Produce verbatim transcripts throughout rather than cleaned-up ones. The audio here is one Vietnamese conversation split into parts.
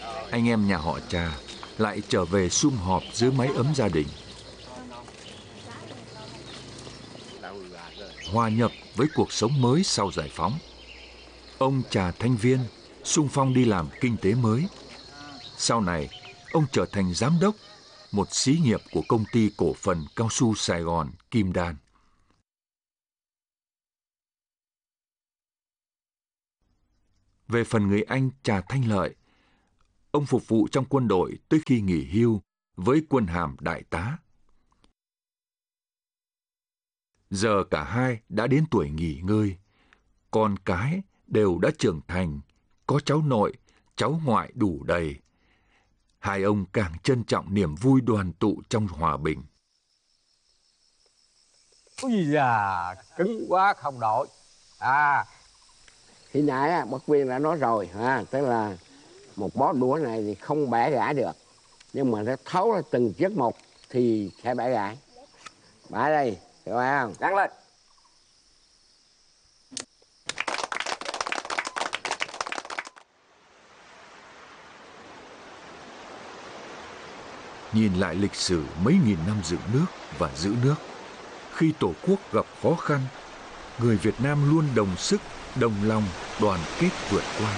anh em nhà họ Trà lại trở về sum họp dưới mái ấm gia đình, hòa nhập với cuộc sống mới sau giải phóng. Ông Trà Thanh Viên xung phong đi làm kinh tế mới. Sau này, ông trở thành giám đốc một xí nghiệp của công ty cổ phần cao su Sài Gòn Kim Đan. Về phần người anh Trà Thanh Lợi, ông phục vụ trong quân đội tới khi nghỉ hưu với quân hàm đại tá. Giờ cả hai đã đến tuổi nghỉ ngơi, con cái đều đã trưởng thành, có cháu nội, cháu ngoại đủ đầy. Hai ông càng trân trọng niềm vui đoàn tụ trong hòa bình. Ôi da, cứng quá không đổi. À, Khi nãy Bất Viên đã nói rồi, ha, tức là một bó đũa này thì không bẻ gãy được, nhưng mà nó thấu ra từng chiếc một thì sẽ bẻ gãy. Bẻ đây, hiểu không? Gắn lên. Nhìn lại lịch sử mấy nghìn năm dựng nước và giữ nước, khi Tổ quốc gặp khó khăn, người Việt Nam luôn đồng sức, đồng lòng, đoàn kết vượt qua.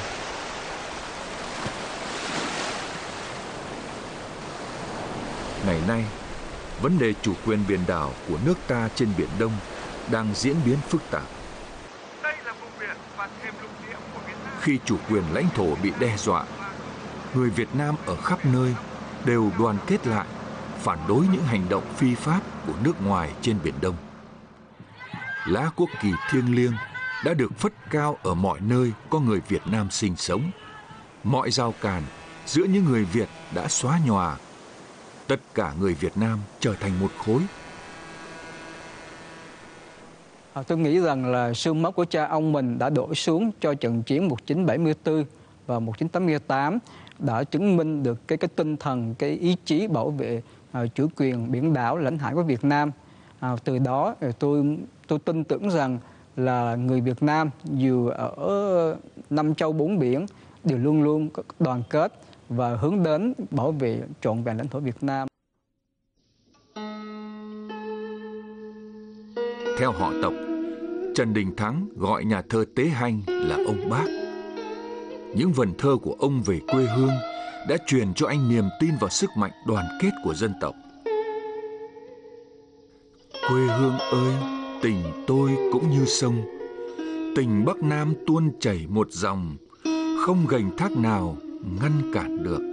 Ngày nay, vấn đề chủ quyền biển đảo của nước ta trên Biển Đông đang diễn biến phức tạp. Đây là vùng biển và thềm lục địa của Việt Nam. Khi chủ quyền lãnh thổ bị đe dọa, người Việt Nam ở khắp nơi đều đoàn kết lại, phản đối những hành động phi pháp của nước ngoài trên Biển Đông. Lá quốc kỳ thiêng liêng đã được phất cao ở mọi nơi có người Việt Nam sinh sống. Mọi rào cản giữa những người Việt đã xóa nhòa. Tất cả người Việt Nam trở thành một khối. Tôi nghĩ rằng là xương máu của cha ông mình đã đổ xuống cho trận chiến một nghìn chín trăm bảy mươi tư và một nghìn chín trăm tám mươi tám đã chứng minh được cái cái tinh thần, cái ý chí bảo vệ uh, chủ quyền biển đảo lãnh hải của Việt Nam. Uh, từ đó tôi tôi tin tưởng rằng là người Việt Nam dù ở năm châu bốn biển đều luôn luôn đoàn kết và hướng đến bảo vệ trọn vẹn lãnh thổ Việt Nam. Theo họ tộc, Trần Đình Thắng gọi nhà thơ Tế Hanh là ông Bác. Những vần thơ của ông về quê hương đã truyền cho anh niềm tin vào sức mạnh đoàn kết của dân tộc. Quê hương ơi, tình tôi cũng như sông, tình Bắc Nam tuôn chảy một dòng, không gành thác nào ngăn cản được.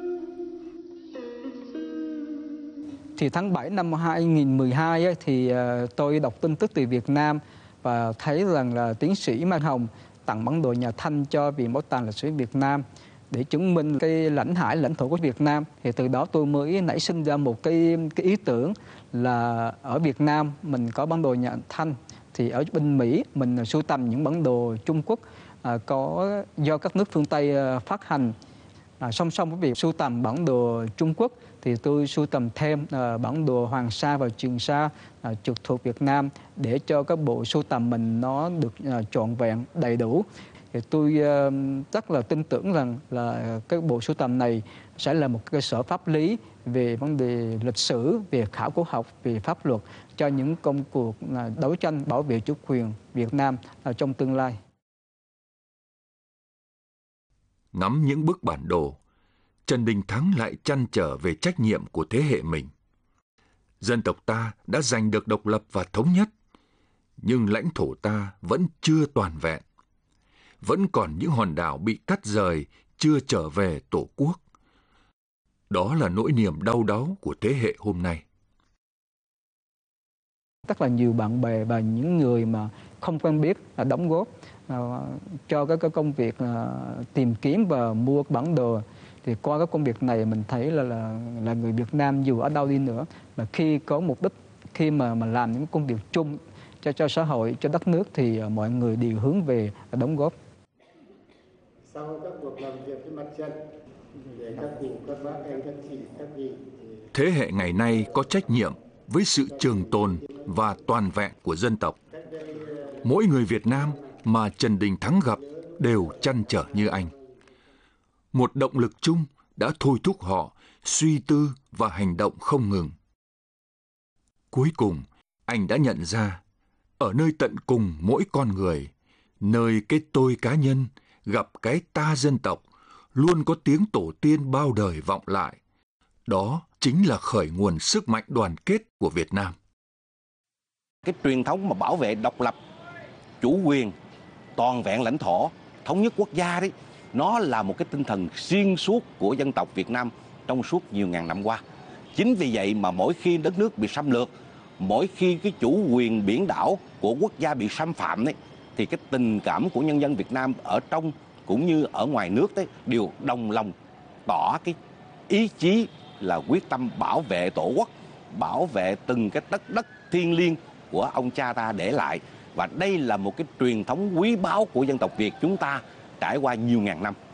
Thì tháng bảy năm hai nghìn không trăm mười hai ấy, thì uh, tôi đọc tin tức từ Việt Nam và thấy rằng là tiến sĩ Mai Hồng tặng bản đồ nhà Thanh cho Viện Bảo tàng Lịch sử Việt Nam để chứng minh cái lãnh hải, lãnh thổ của Việt Nam. Thì từ đó tôi mới nảy sinh ra một cái, cái ý tưởng là ở Việt Nam mình có bản đồ nhà Thanh, thì ở bên Mỹ mình sưu tầm những bản đồ Trung Quốc à, có do các nước phương Tây à, phát hành. À, song song với việc sưu tầm bản đồ Trung Quốc thì tôi sưu tầm thêm à, bản đồ Hoàng Sa và Trường Sa à, trực thuộc Việt Nam để cho các bộ sưu tầm mình nó được à, trọn vẹn đầy đủ. Thì tôi à, rất là tin tưởng rằng là cái bộ sưu tầm này sẽ là một cơ sở pháp lý về vấn đề lịch sử, về khảo cổ học, về pháp luật cho những công cuộc à, đấu tranh bảo vệ chủ quyền Việt Nam à, trong tương lai. Ngắm những bức bản đồ, Trần Đình Thắng lại trăn trở về trách nhiệm của thế hệ mình. Dân tộc ta đã giành được độc lập và thống nhất, nhưng lãnh thổ ta vẫn chưa toàn vẹn. Vẫn còn những hòn đảo bị cắt rời, chưa trở về Tổ quốc. Đó là nỗi niềm đau đáu của thế hệ hôm nay. Rất là nhiều bạn bè và những người mà không quen biết là đóng góp uh, cho cái, cái công việc uh, tìm kiếm và mua bản đồ. Thì qua cái công việc này mình thấy là là, là người Việt Nam dù ở đâu đi nữa mà khi có mục đích, khi mà mà làm những công việc chung cho cho xã hội, cho đất nước thì uh, mọi người đều hướng về đóng góp. Sau các cuộc làm việc với mặt trận để các cụ, các bác, anh, các chị, các vị. Thế hệ ngày nay có trách nhiệm với sự trường tồn và toàn vẹn của dân tộc. Mỗi người Việt Nam mà Trần Đình Thắng gặp đều trăn trở như anh. Một động lực chung đã thôi thúc họ suy tư và hành động không ngừng. Cuối cùng, anh đã nhận ra, ở nơi tận cùng mỗi con người, nơi cái tôi cá nhân gặp cái ta dân tộc, luôn có tiếng tổ tiên bao đời vọng lại. Đó chính là khởi nguồn sức mạnh đoàn kết của Việt Nam. Cái truyền thống mà bảo vệ độc lập, chủ quyền, toàn vẹn lãnh thổ, thống nhất quốc gia đấy, nó là một cái tinh thần xuyên suốt của dân tộc Việt Nam trong suốt nhiều ngàn năm qua. Chính vì vậy mà mỗi khi đất nước bị xâm lược, mỗi khi cái chủ quyền biển đảo của quốc gia bị xâm phạm đấy, thì cái tình cảm của nhân dân Việt Nam ở trong cũng như ở ngoài nước đấy đều đồng lòng tỏ cái ý chí là quyết tâm bảo vệ tổ quốc, bảo vệ từng cái đất đất thiêng liêng của ông cha ta để lại. Và đây là một cái truyền thống quý báu của dân tộc Việt chúng ta trải qua nhiều ngàn năm.